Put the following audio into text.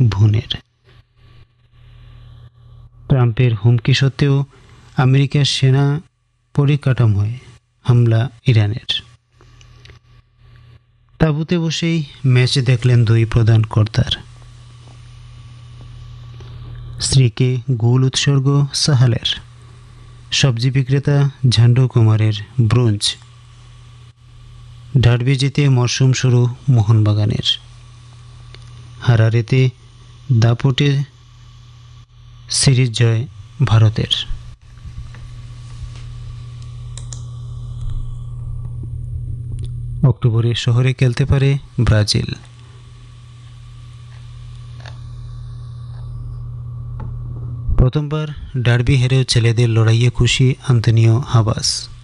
ভুনের। ট্রাম্পের হুমকি সত্ত্বেও আমেরিকার সেনা পরিকাঠামোয় হামলা ইরানের। তাঁবুতে বসেই ম্যাচ দেখলেন দুই প্রধান কর্তার। স্ত্রীকে গোল উৎসর্গ সাহালের। সবজি বিক্রেতা ঝান্ডু কুমারের ব্রোঞ্জ। ডার্বি জিতে মরশুম শুরু মোহনবাগানের। হারারেতে দাপটে সিরিজ জয় ভারতের। অক্টোবরে শহরে খেলতে পারে ব্রাজিল। প্রথমবার ডার্বি হেরেও ছেলেদের লড়াইয়ে খুশি আন্তোনিও হাবাস।